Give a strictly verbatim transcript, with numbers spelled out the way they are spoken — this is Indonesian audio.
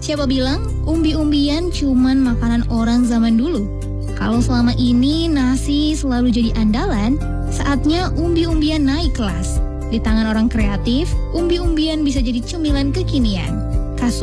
Siapa bilang umbi-umbian cuman makanan orang zaman dulu? Kalau selama ini nasi selalu jadi andalan, saatnya umbi-umbian naik kelas. Di tangan orang kreatif, umbi-umbian bisa jadi cemilan kekinian.